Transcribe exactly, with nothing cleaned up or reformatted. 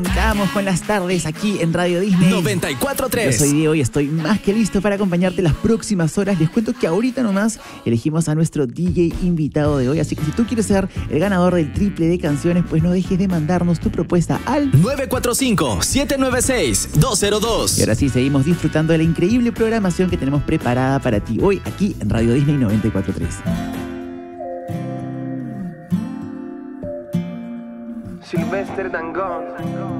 Estamos con las tardes aquí en Radio Disney noventa y cuatro punto tres. Yo soy Diego y estoy más que listo para acompañarte las próximas horas. Les cuento que ahorita nomás elegimos a nuestro D J invitado de hoy, así que si tú quieres ser el ganador del triple de canciones, pues no dejes de mandarnos tu propuesta al nueve cuatro cinco, siete nueve seis, dos cero dos. Y ahora sí, seguimos disfrutando de la increíble programación que tenemos preparada para ti hoy aquí en Radio Disney noventa y cuatro punto tres. Sylvester Dangond.